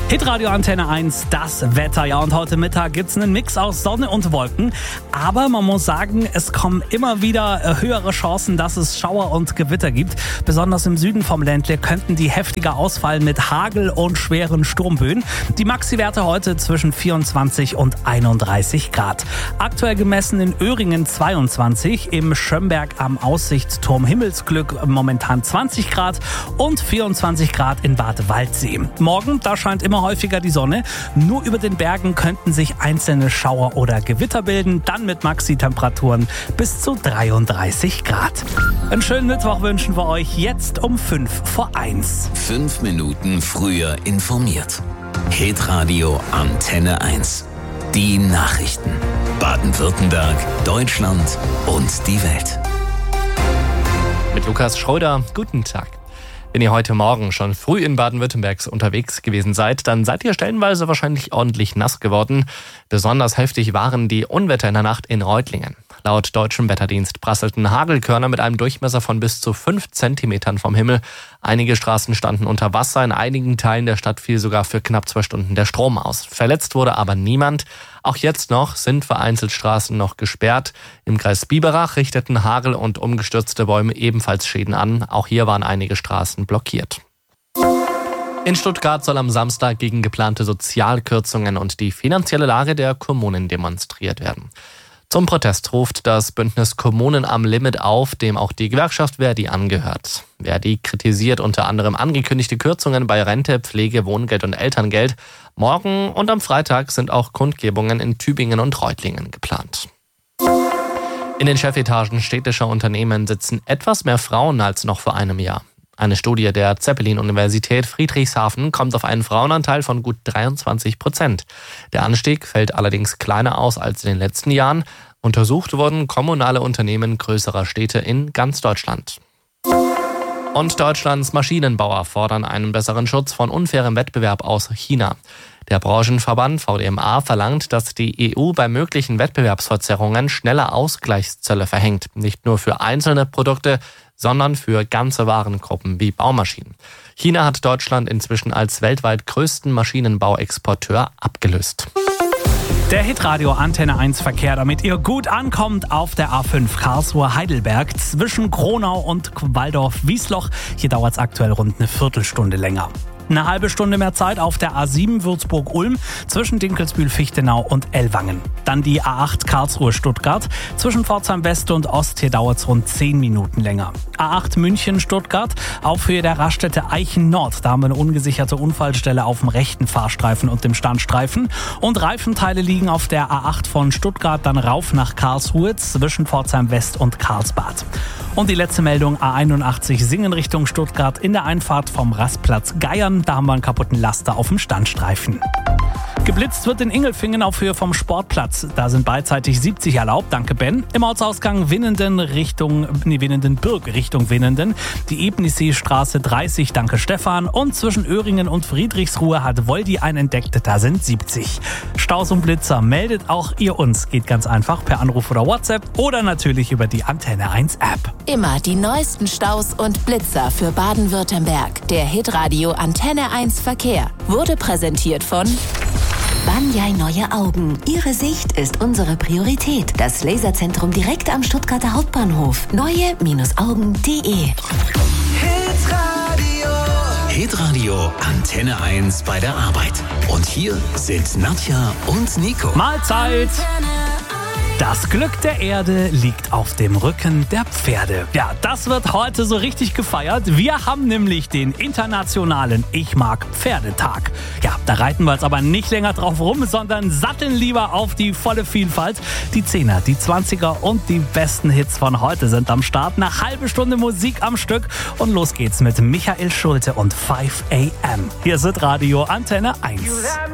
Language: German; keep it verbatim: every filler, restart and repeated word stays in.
Hitradio Antenne eins, das Wetter. Ja, und heute Mittag gibt's einen Mix aus Sonne und Wolken. Aber man muss sagen, es kommen immer wieder höhere Chancen, dass es Schauer und Gewitter gibt. Besonders im Süden vom Ländle könnten die heftiger ausfallen mit Hagel und schweren Sturmböen. Die Maxi-Werte heute zwischen vierundzwanzig und einunddreißig Grad. Aktuell gemessen in Öhringen zweiundzwanzig, im Schömberg am Aussichtsturm Himmelsglück momentan zwanzig Grad und vierundzwanzig Grad in Bad Waldsee. Morgen, da scheint immer häufiger die Sonne. Nur über den Bergen könnten sich einzelne Schauer oder Gewitter bilden, dann mit Maxi-Temperaturen bis zu dreiunddreißig Grad. Einen schönen Mittwoch wünschen wir euch jetzt um fünf vor eins. Fünf Minuten früher informiert. Hitradio Antenne eins. Die Nachrichten. Baden-Württemberg, Deutschland und die Welt. Mit Lukas Schröder, guten Tag. Wenn ihr heute Morgen schon früh in Baden-Württemberg unterwegs gewesen seid, dann seid ihr stellenweise wahrscheinlich ordentlich nass geworden. Besonders heftig waren die Unwetter in der Nacht in Reutlingen. Laut deutschem Wetterdienst prasselten Hagelkörner mit einem Durchmesser von bis zu fünf Zentimetern vom Himmel. Einige Straßen standen unter Wasser, in einigen Teilen der Stadt fiel sogar für knapp zwei Stunden der Strom aus. Verletzt wurde aber niemand. Auch jetzt noch sind vereinzelt Straßen noch gesperrt. Im Kreis Biberach richteten Hagel und umgestürzte Bäume ebenfalls Schäden an. Auch hier waren einige Straßen blockiert. In Stuttgart soll am Samstag gegen geplante Sozialkürzungen und die finanzielle Lage der Kommunen demonstriert werden. Zum Protest ruft das Bündnis Kommunen am Limit auf, dem auch die Gewerkschaft Verdi angehört. Verdi kritisiert unter anderem angekündigte Kürzungen bei Rente, Pflege, Wohngeld und Elterngeld. Morgen und am Freitag sind auch Kundgebungen in Tübingen und Reutlingen geplant. In den Chefetagen städtischer Unternehmen sitzen etwas mehr Frauen als noch vor einem Jahr. Eine Studie der Zeppelin-Universität Friedrichshafen kommt auf einen Frauenanteil von gut dreiundzwanzig Prozent. Der Anstieg fällt allerdings kleiner aus als in den letzten Jahren. Untersucht wurden kommunale Unternehmen größerer Städte in ganz Deutschland. Und Deutschlands Maschinenbauer fordern einen besseren Schutz von unfairem Wettbewerb aus China. Der Branchenverband V D M A verlangt, dass die E U bei möglichen Wettbewerbsverzerrungen schneller Ausgleichszölle verhängt. Nicht nur für einzelne Produkte, sondern für ganze Warengruppen wie Baumaschinen. China hat Deutschland inzwischen als weltweit größten Maschinenbauexporteur abgelöst. Der Hitradio Antenne eins Verkehr, damit ihr gut ankommt auf der A fünf Karlsruhe-Heidelberg zwischen Kronau und Waldorf-Wiesloch. Hier dauert es aktuell rund eine Viertelstunde länger. Eine halbe Stunde mehr Zeit auf der A sieben Würzburg-Ulm zwischen Dinkelsbühl-Fichtenau und Ellwangen. Dann die A acht Karlsruhe-Stuttgart zwischen Pforzheim West und Ost. Hier dauert es rund zehn Minuten länger. A acht München-Stuttgart auf Höhe der Raststätte Eichen Nord. Da haben wir eine ungesicherte Unfallstelle auf dem rechten Fahrstreifen und dem Standstreifen. Und Reifenteile liegen auf der A acht von Stuttgart dann rauf nach Karlsruhe zwischen Pforzheim West und Karlsbad. Und die letzte Meldung, A einundachtzig Singen Richtung Stuttgart in der Einfahrt vom Rastplatz Geiern. Da haben wir einen kaputten Laster auf dem Standstreifen. Geblitzt wird in Ingelfingen auf Höhe vom Sportplatz. Da sind beidseitig siebzig erlaubt, danke Ben. Im Ortsausgang Winnenden Richtung, nee, Winnendenbürg Richtung Winnenden. Die Ebnisseestraße dreißig, danke Stefan. Und zwischen Öhringen und Friedrichsruhe hat Woldi einen entdeckt, da sind siebzig. Staus und Blitzer meldet auch ihr uns. Geht ganz einfach per Anruf oder WhatsApp oder natürlich über die Antenne eins App. Immer die neuesten Staus und Blitzer für Baden-Württemberg. Der Hitradio Antenne eins Verkehr wurde präsentiert von Banyai Neue Augen. Ihre Sicht ist unsere Priorität. Das Laserzentrum direkt am Stuttgarter Hauptbahnhof. neue Augen punkt de. Hitradio. Hitradio Antenne eins bei der Arbeit. Und hier sind Nadja und Nico. Mahlzeit! Das Glück der Erde liegt auf dem Rücken der Pferde. Ja, das wird heute so richtig gefeiert. Wir haben nämlich den internationalen Ich mag Pferdetag. Ja, da reiten wir jetzt aber nicht länger drauf rum, sondern satteln lieber auf die volle Vielfalt. Die Zehner, die Zwanziger und die besten Hits von heute sind am Start. Eine halbe Stunde Musik am Stück und los geht's mit Michael Schulte und five a m. Hier ist Radio Antenne eins.